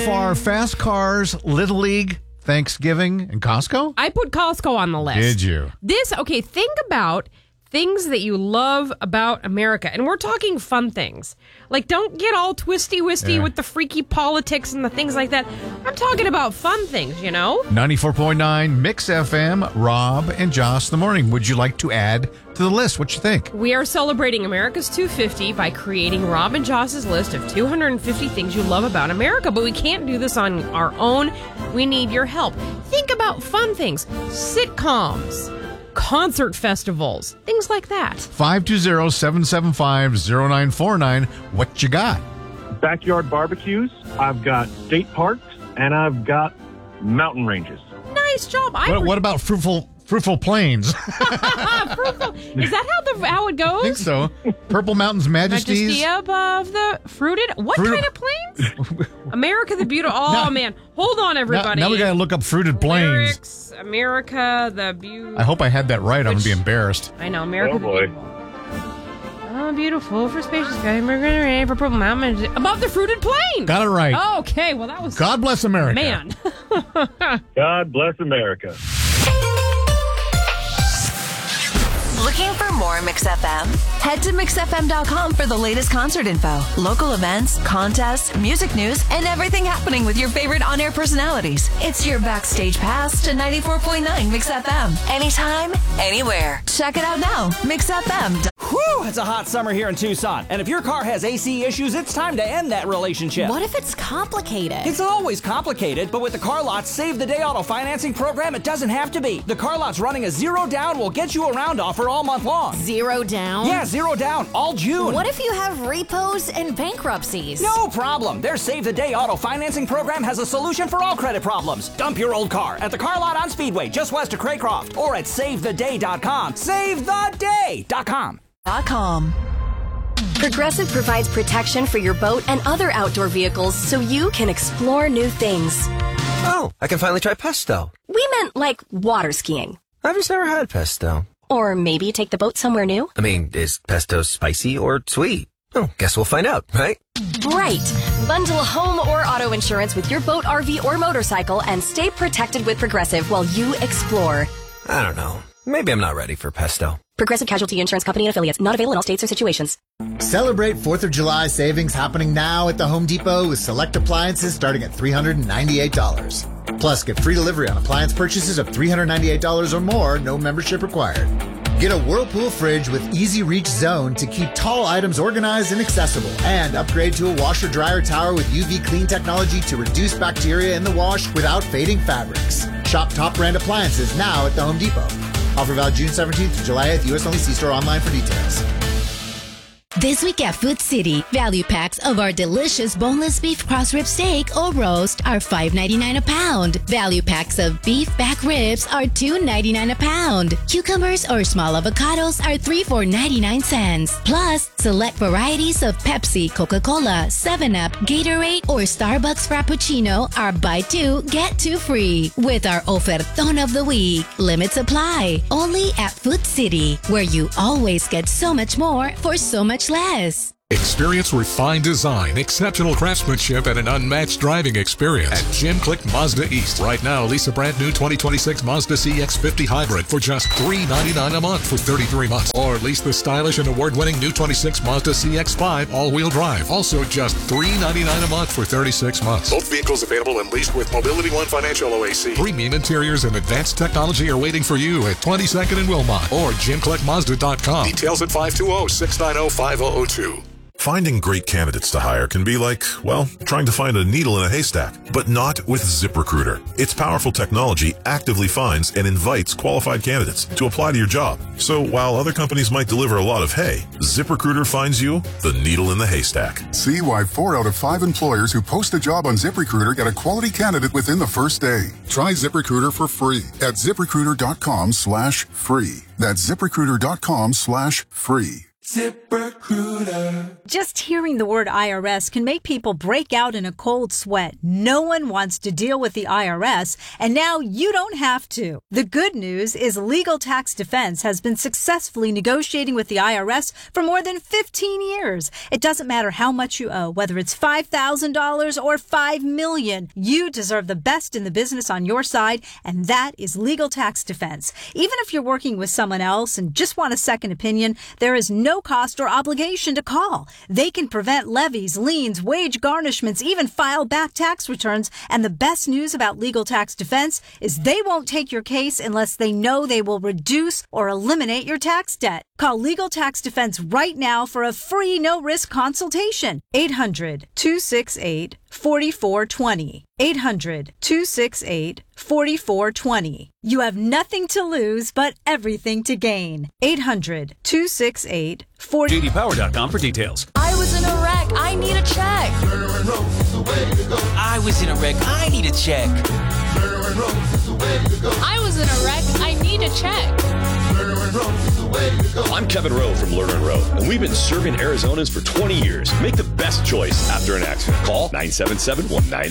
far, fast cars, Little League, Thanksgiving, and Costco? I put Costco on the list. Did you? Think about things that you love about America. And we're talking fun things. Like, don't get all twisty-wisty with the freaky politics and the things like that. I'm talking about fun things, you know? 94.9 Mix FM, Rob and Joss, the morning. Would you like to add to the list? What you think? We are celebrating America's 250 by creating Rob and Joss's list of 250 things you love about America. But we can't do this on our own. We need your help. Think about fun things. Sitcoms. Concert festivals, things like that. 520-775-0949. What you got? Backyard barbecues. I've got state parks, and I've got mountain ranges. Nice job. What about fruitful plains? Fruitful. Is that how it goes? I think so. Purple Mountains Majesties. Majesty above the fruited. What kind of plains? America the Beautiful. Oh, man. Hold on, everybody. Now we got to look up fruited plains. Lyrics, America the Beautiful. I hope I had that right. I'm going to be embarrassed. I know. America the boy. Beautiful. Oh, beautiful for spacious sky. For Purple Mountains. Above the fruited plain. Got it right. Okay. Well, that was. God bless America. Man. God bless America. Looking for more Mix FM? Head to mixfm.com for the latest concert info, local events, contests, music news, and everything happening with your favorite on-air personalities. It's your backstage pass to 94.9 Mix FM. Anytime, anywhere. Check it out now. Mix FM. Whew, it's a hot summer here in Tucson. And if your car has AC issues, it's time to end that relationship. What if it's complicated? It's always complicated, but with the Car Lot's Save the Day auto financing program, it doesn't have to be. The Car Lot's running a zero down will get you around offer all month long. Zero down? Yeah, zero down, all June. What if you have repos and bankruptcies? No problem. Their Save the Day auto financing program has a solution for all credit problems. Dump your old car at the Car Lot on Speedway, just west of Craycroft, or at SaveTheDay.com. SaveTheDay.com. Progressive provides protection for your boat and other outdoor vehicles so you can explore new things. Oh, I can finally try pesto. We meant like water skiing. I've just never had pesto. Or maybe take the boat somewhere new. I mean, is pesto spicy or sweet? Oh, guess we'll find out, right? Right. Bundle home or auto insurance with your boat, RV, or motorcycle and stay protected with Progressive while you explore. I don't know. Maybe I'm not ready for pesto. Progressive Casualty Insurance Company and Affiliates. Not available in all states or situations. Celebrate 4th of July savings happening now at the Home Depot with select appliances starting at $398. Plus, get free delivery on appliance purchases of $398 or more, no membership required. Get a Whirlpool fridge with Easy Reach Zone to keep tall items organized and accessible. And upgrade to a washer-dryer tower with UV clean technology to reduce bacteria in the wash without fading fabrics. Shop top brand appliances now at the Home Depot. Offer valid June 17th to July 8th. U.S. only. See store online for details. This week at Food City, value packs of our delicious boneless beef cross rib steak or roast are $5.99 a pound. Value packs of beef back ribs are $2.99 a pound. Cucumbers or small avocados are $3 for 99 cents. Plus, select varieties of Pepsi, Coca-Cola, 7-Up, Gatorade, or Starbucks Frappuccino are buy two, get two free with our Ofertón of the Week. Limits apply. Only at Food City, where you always get so much more for so much less. Experience refined design, exceptional craftsmanship, and an unmatched driving experience at Jim Click Mazda East. Right now, lease a brand new 2026 Mazda CX-50 Hybrid for just $399 a month for 33 months. Or lease the stylish and award-winning new 26 Mazda CX-5 all-wheel drive. Also just $399 a month for 36 months. Both vehicles available and leased with Mobility One Financial OAC. Premium interiors and advanced technology are waiting for you at 22nd and Wilmot or JimClickMazda.com. Details at 520-690-5002. Finding great candidates to hire can be like, well, trying to find a needle in a haystack, but not with ZipRecruiter. Its powerful technology actively finds and invites qualified candidates to apply to your job. So while other companies might deliver a lot of hay, ZipRecruiter finds you the needle in the haystack. See why 4 out of 5 employers who post a job on ZipRecruiter get a quality candidate within the first day. Try ZipRecruiter for free at ZipRecruiter.com/free. That's ZipRecruiter.com/free. ZipRecruiter. Just hearing the word IRS can make people break out in a cold sweat. No one wants to deal with the IRS, and now you don't have to. The good news is Legal Tax Defense has been successfully negotiating with the IRS for more than 15 years. It doesn't matter how much you owe, whether it's $5,000 or $5 million. You deserve the best in the business on your side, and that is Legal Tax Defense. Even if you're working with someone else and just want a second opinion, there is no cost or obligation to call. They can prevent levies, liens, wage garnishments, even file back tax returns. And the best news about Legal Tax Defense is they won't take your case unless they know they will reduce or eliminate your tax debt. Call Legal Tax Defense right now for a free no-risk consultation. 800-268-4420. 800-268-4420. You have nothing to lose, but everything to gain. 800-268-4420. JDPower.com for details. I was in a wreck. I need a check. I was in a wreck. I need a check. I was in a wreck. I need a check. I'm Kevin Rowe from Lerner & Rowe, and we've been serving Arizonans for 20 years. Make the best choice after an accident. Call 977-19